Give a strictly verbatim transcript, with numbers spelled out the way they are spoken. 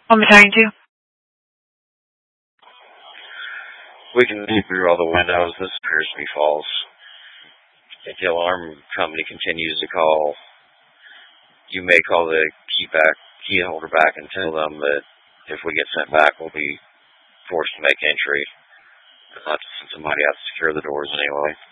What am I talking to? We can see through all the windows. This appears to be false. If the alarm company continues to call, you may call the key back, key holder back and tell them that if we get sent back, we'll be forced to make entry. Not since somebody has to secure the doors anyway.